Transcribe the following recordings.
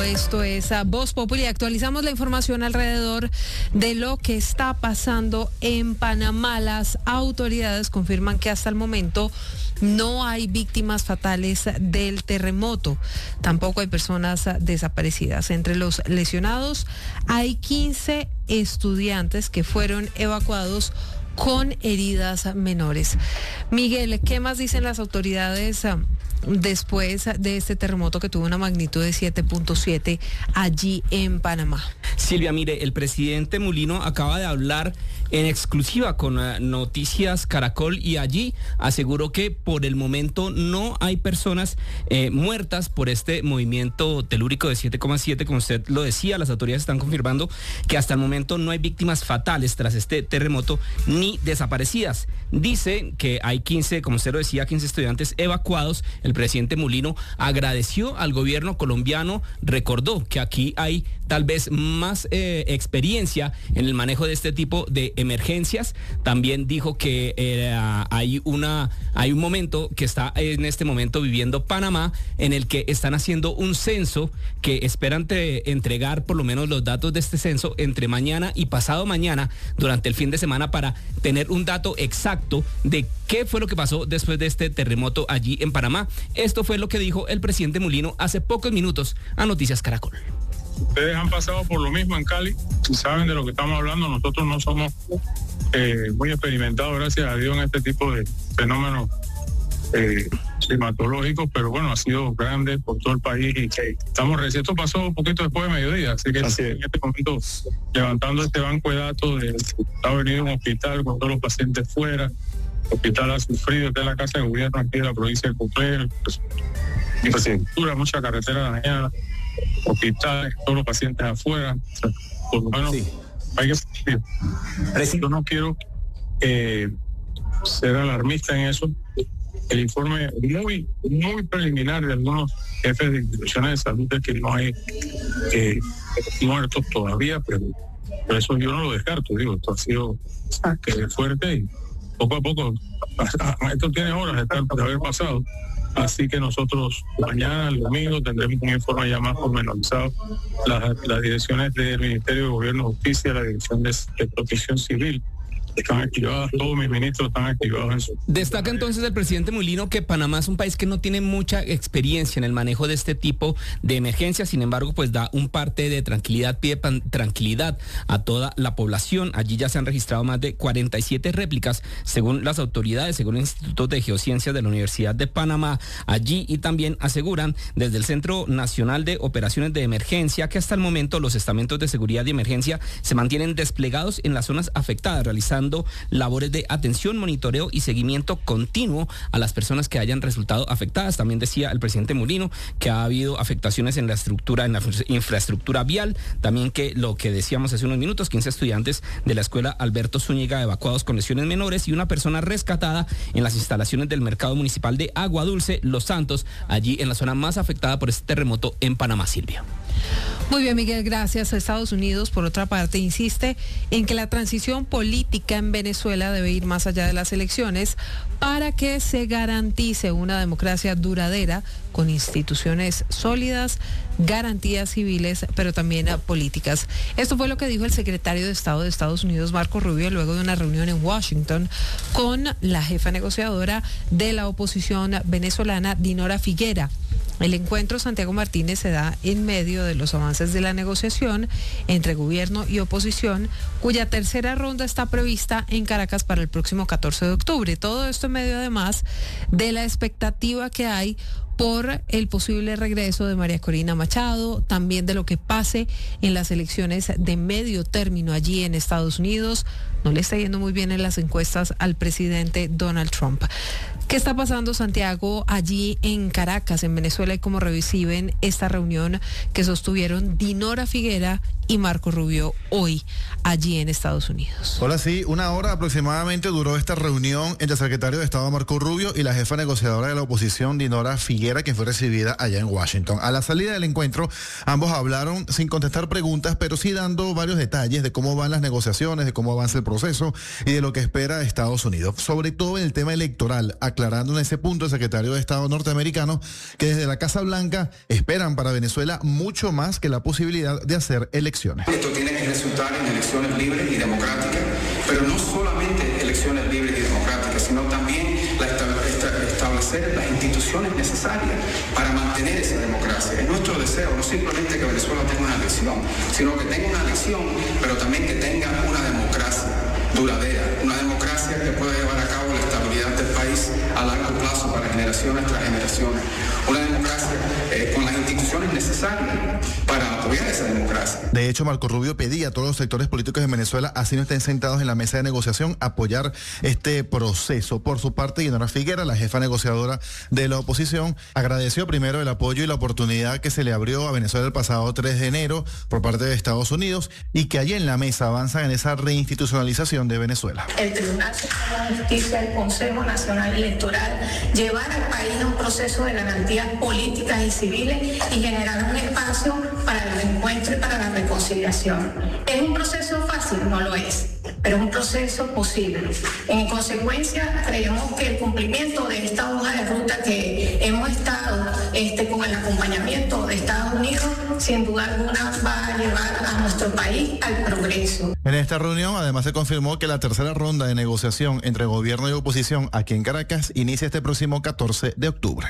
Esto es Voz Populi. Actualizamos la información alrededor de lo que está pasando en Panamá. Las autoridades confirman que hasta el momento no hay víctimas fatales del terremoto. Tampoco hay personas desaparecidas. Entre los lesionados hay 15 estudiantes que fueron evacuados con heridas menores. Miguel, ¿qué más dicen las autoridades después de este terremoto que tuvo una magnitud de 7.7 allí en Panamá? Silvia, mire, el presidente Mulino acaba de hablar en exclusiva con Noticias Caracol y allí aseguró que por el momento no hay personas muertas por este movimiento telúrico de 7,7, como usted lo decía. Las autoridades están confirmando que hasta el momento no hay víctimas fatales tras este terremoto ni desaparecidas. Dice que hay 15, como usted lo decía, 15 estudiantes evacuados. El presidente Mulino agradeció al gobierno colombiano, recordó que aquí hay tal vez más experiencia en el manejo de este tipo de emergencias. También dijo que hay un momento que está en este momento viviendo Panamá, en el que están haciendo un censo que esperan entregar por lo menos los datos de este censo entre mañana y pasado mañana durante el fin de semana para tener un dato exacto de qué fue lo que pasó después de este terremoto allí en Panamá. Esto fue lo que dijo el presidente Mulino hace pocos minutos a Noticias Caracol. Ustedes han pasado por lo mismo en Cali y saben de lo que estamos hablando. Nosotros no somos muy experimentados, gracias a Dios, en este tipo de fenómenos climatológicos, pero bueno, ha sido grande por todo el país y estamos recién. Esto pasó un poquito después de mediodía, así que en este momento levantando este banco de datos ha venido un hospital con todos los pacientes fuera. El hospital ha sufrido, está en la casa de gobierno aquí de la provincia de Coclé, infraestructura, mucha carretera dañada, hospitales, todos los pacientes afuera. O sea, por lo menos hay que... Yo no quiero ser alarmista en eso. El informe muy preliminar de algunos jefes de instituciones de salud es que no hay muertos todavía, pero eso yo no lo descarto. Digo, esto ha sido fuerte y poco a poco, esto tiene horas de haber pasado. Así que nosotros mañana, el domingo, tendremos un informe ya más pormenorizado. Las direcciones del Ministerio de Gobierno y Justicia, la Dirección de Protección Civil, están activadas, todos mis ministros están activados en su... Destaca entonces el presidente Mulino que Panamá es un país que no tiene mucha experiencia en el manejo de este tipo de emergencias. Sin embargo, pues da un parte de tranquilidad, pide tranquilidad a toda la población. Allí ya se han registrado más de 47 réplicas, según las autoridades, según el Instituto de Geociencias de la Universidad de Panamá. Allí, y también aseguran desde el Centro Nacional de Operaciones de Emergencia que hasta el momento los estamentos de seguridad y emergencia se mantienen desplegados en las zonas afectadas, realizando labores de atención, monitoreo y seguimiento continuo a las personas que hayan resultado afectadas. También decía el presidente Mulino que ha habido afectaciones en la infraestructura vial. También que lo que decíamos hace unos minutos, 15 estudiantes de la escuela Alberto Zúñiga evacuados con lesiones menores y una persona rescatada en las instalaciones del mercado municipal de Agua Dulce, Los Santos, allí en la zona más afectada por este terremoto en Panamá, Silvia. Muy bien, Miguel, gracias. Estados Unidos, por otra parte, insiste en que la transición política en Venezuela debe ir más allá de las elecciones para que se garantice una democracia duradera con instituciones sólidas, garantías civiles, pero también políticas. Esto fue lo que dijo el secretario de Estado de Estados Unidos, Marco Rubio, luego de una reunión en Washington con la jefa negociadora de la oposición venezolana, Dinora Figuera. El encuentro Santiago Martínez se da en medio de los avances de la negociación entre gobierno y oposición, cuya tercera ronda está prevista en Caracas para el próximo 14 de octubre. Todo esto en medio, además, de la expectativa que hay por el posible regreso de María Corina Machado, también de lo que pase en las elecciones de medio término allí en Estados Unidos. No le está yendo muy bien en las encuestas al presidente Donald Trump. ¿Qué está pasando, Santiago, allí en Caracas, en Venezuela, y cómo reciben esta reunión que sostuvieron Dinora Figuera y Marco Rubio hoy allí en Estados Unidos? Hola, sí, 1 hora aproximadamente duró esta reunión entre el secretario de Estado Marco Rubio y la jefa negociadora de la oposición, Dinora Figuera, quien fue recibida allá en Washington. A la salida del encuentro, ambos hablaron sin contestar preguntas, pero sí dando varios detalles de cómo van las negociaciones, de cómo avanza el proceso y de lo que espera Estados Unidos, sobre todo en el tema electoral. aclarando en ese punto el secretario de Estado norteamericano que desde la Casa Blanca esperan para Venezuela mucho más que la posibilidad de hacer elecciones. Esto tiene que resultar en elecciones libres y democráticas, pero no solamente elecciones libres y democráticas, sino también establecer las instituciones necesarias para mantener esa democracia. Es nuestro deseo, no simplemente que Venezuela tenga una elección, sino que tenga una elección, pero también que tenga una democracia duradera, una democracia que pueda llevar a cabo la estabilidad del país a largo plazo para generaciones tras generaciones, una democracia con las instituciones necesarias para apoyar esa democracia. De hecho, Marco Rubio pedía a todos los sectores políticos de Venezuela, así no estén sentados en la mesa de negociación, apoyar este proceso. Por su parte, Dinora Figuera, la jefa negociadora de la oposición, agradeció primero el apoyo y la oportunidad que se le abrió a Venezuela el pasado 3 de enero por parte de Estados Unidos y que allí en la mesa avanzan en esa reinstitucionalización de Venezuela. El Tribunal Supremo de Justicia, el Consejo Nacional Electoral, llevar al país a un proceso de garantías políticas y civiles y generar un espacio para el reencuentro y para la reconciliación. ¿Es un proceso fácil? No lo es, pero es un proceso posible. En consecuencia, creemos que el cumplimiento de esta hoja de ruta que hemos estado con el acompañamiento de Estados Unidos, sin duda alguna va a llevar a nuestro país al progreso. En esta reunión, además, se confirmó que la tercera ronda de negociación entre gobierno y oposición aquí en Caracas inicia este próximo 14 de octubre.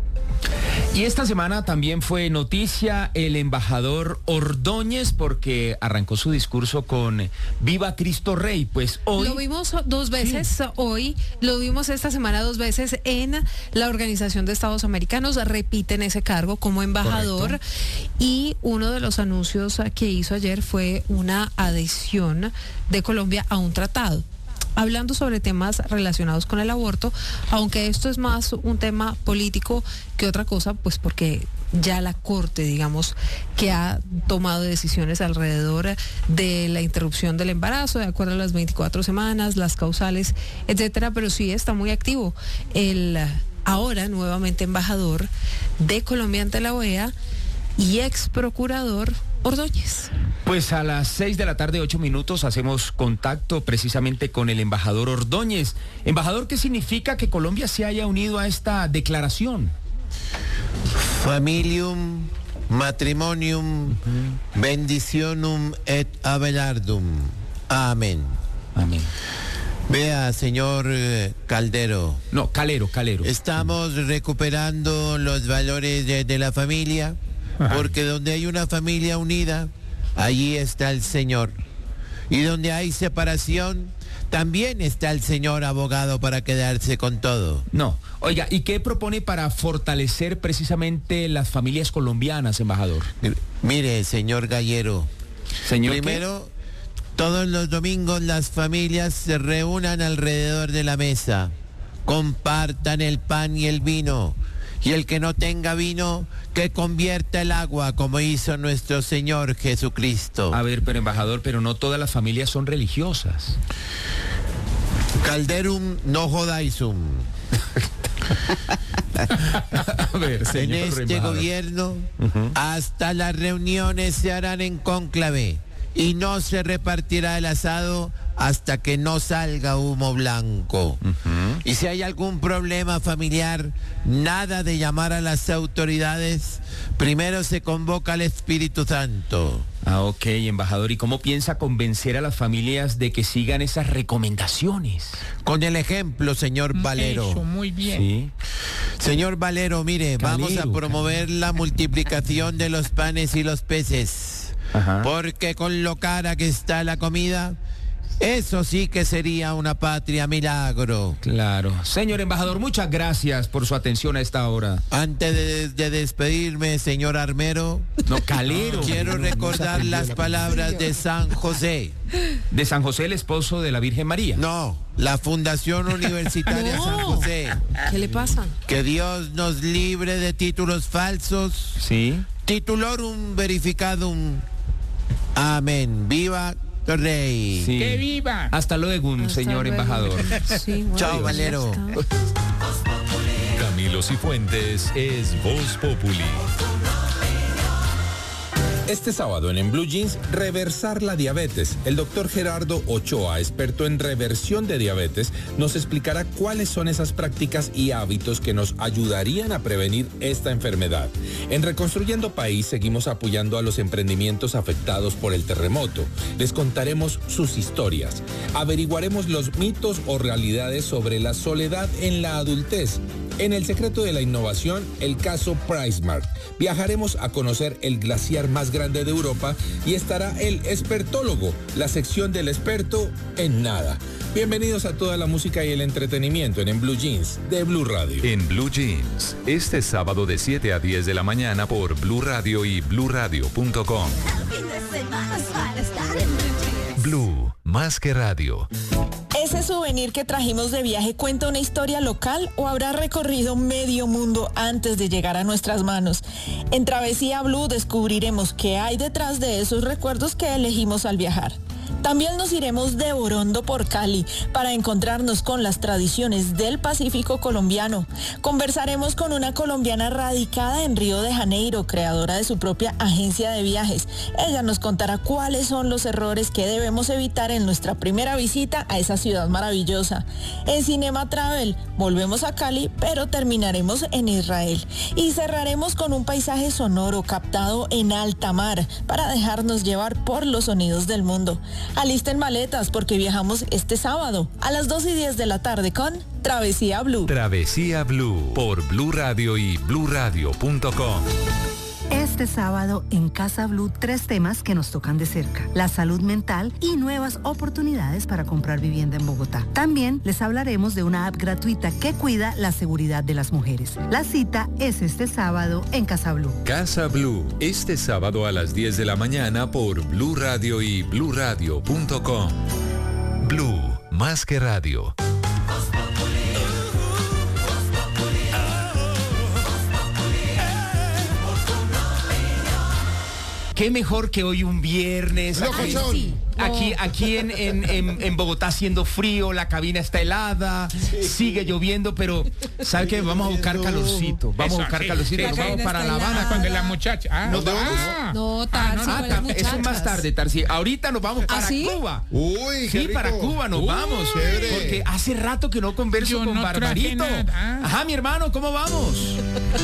Y esta semana también fue noticia el embajador Ordóñez porque arrancó su discurso con Viva Cristo Rey. Pues hoy lo vimos 2 veces, hoy lo vimos esta semana 2 veces en la Organización de Estados Americanos, repite en ese cargo como embajador. Correcto. Y uno de los anuncios que hizo ayer fue una adhesión de Colombia a un tratado, hablando sobre temas relacionados con el aborto, aunque esto es más un tema político que otra cosa, pues porque ya la Corte, digamos, que ha tomado decisiones alrededor de la interrupción del embarazo, de acuerdo a las 24 semanas, las causales, etcétera, pero sí está muy activo el ahora nuevamente embajador de Colombia ante la OEA y ex procurador Ordóñez. Pues a las 6 de la tarde, 8 minutos, hacemos contacto precisamente con el embajador Ordóñez. Embajador, ¿qué significa que Colombia se haya unido a esta declaración? Familium, matrimonium, bendicionum et abelardum. Amén. Amén. Vea, señor Calero. No, Calero. Estamos recuperando los valores de la familia. Ajá. Porque donde hay una familia unida, allí está el Señor. Y donde hay separación, también está el Señor abogado para quedarse con todo. No, oiga, ¿y qué propone para fortalecer precisamente las familias colombianas, embajador? Mire, señor Gallero. Señor, primero, todos los domingos las familias se reúnan alrededor de la mesa, compartan el pan y el vino. Y el que no tenga vino, que convierta el agua, como hizo nuestro Señor Jesucristo. A ver, pero embajador, pero no todas las familias son religiosas. Calderum no jodaisum. A ver, señor en este embajador. gobierno, hasta las reuniones se harán en cónclave y no se repartirá el asado hasta que no salga humo blanco. Y si hay algún problema familiar, nada de llamar a las autoridades, primero se convoca al Espíritu Santo. Ah, ok, embajador. ¿Y cómo piensa convencer a las familias de que sigan esas recomendaciones? Con el ejemplo, señor Valero. Eso, muy bien. Sí. Señor Valero, mire, vamos a promover la multiplicación de los panes y los peces. Ajá. Porque con lo cara que está la comida, eso sí que sería una patria milagro. Claro. Señor embajador, muchas gracias por su atención a esta hora. Antes de despedirme, señor Armero. No, Calero. Quiero recordar las palabras de San José. ¿De San José, el esposo de la Virgen María? No, la Fundación Universitaria San José. ¿Qué le pasa? Que Dios nos libre de títulos falsos. Sí. Titulorum verificadum. Amén. Viva Rey. Sí. ¡Que viva! Hasta luego, señor embajador. Sí, bueno, chao, Valero. Camilo Cifuentes es Voz Populi. Este sábado en Blue Jeans, reversar la diabetes. El doctor Gerardo Ochoa, experto en reversión de diabetes, nos explicará cuáles son esas prácticas y hábitos que nos ayudarían a prevenir esta enfermedad. En Reconstruyendo País seguimos apoyando a los emprendimientos afectados por el terremoto. Les contaremos sus historias. Averiguaremos los mitos o realidades sobre la soledad en la adultez. En El secreto de la innovación, el caso PriceSmart. Viajaremos a conocer el glaciar más grande de Europa y estará el expertólogo, la sección del experto en nada. Bienvenidos a toda la música y el entretenimiento en Blue Jeans de Blue Radio. En Blue Jeans, este sábado de 7 a 10 de la mañana por Blue Radio y bluradio.com. Blue, más que radio. ¿Ese souvenir que trajimos de viaje cuenta una historia local o habrá recorrido medio mundo antes de llegar a nuestras manos? En Travesía Blue descubriremos qué hay detrás de esos recuerdos que elegimos al viajar. También nos iremos de Orondo por Cali para encontrarnos con las tradiciones del Pacífico colombiano. Conversaremos con una colombiana radicada en Río de Janeiro, creadora de su propia agencia de viajes. Ella nos contará cuáles son los errores que debemos evitar en nuestra primera visita a esa ciudad maravillosa. En Cinema Travel volvemos a Cali, pero terminaremos en Israel. Y cerraremos con un paisaje sonoro captado en alta mar para dejarnos llevar por los sonidos del mundo. Alisten maletas porque viajamos este sábado a las 2:10 de la tarde con Travesía Blue. Travesía Blue por Blue Radio y bluradio.com. Este sábado en Casa Blue 3 temas que nos tocan de cerca: la salud mental y nuevas oportunidades para comprar vivienda en Bogotá. También les hablaremos de una app gratuita que cuida la seguridad de las mujeres. La cita es este sábado en Casa Blue. Casa Blue, este sábado a las 10 de la mañana por Blue Radio y bluradio.com. Blue, más que radio. Qué mejor que hoy un viernes. Aquí en Bogotá haciendo frío, la cabina está helada, sigue lloviendo, pero ¿sabe qué? Vamos a buscar calorcito. Vamos a buscar calorcito. Nos vamos para La Habana cuando la muchacha. ¿Nos vamos? No, Tarsi, eso es más tarde, Tarsi. Ahorita nos vamos para Cuba. Uy, sí, para Cuba nos vamos. Chévere. Porque hace rato que no converso con Barbarito. Ajá, mi hermano, ¿cómo vamos?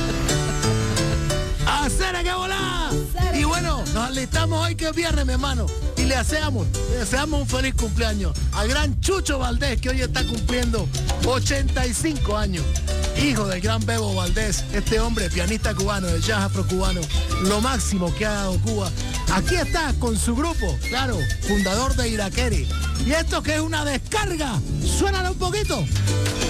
¡Hacer que volá! Y bueno, nos alistamos hoy que es viernes, mi hermano. Y le deseamos un feliz cumpleaños al gran Chucho Valdés, que hoy está cumpliendo 85 años. Hijo del gran Bebo Valdés, este hombre pianista cubano, de jazz afrocubano, lo máximo que ha dado Cuba. Aquí está con su grupo, claro, fundador de Iraquere. Y esto que es una descarga, suénalo un poquito.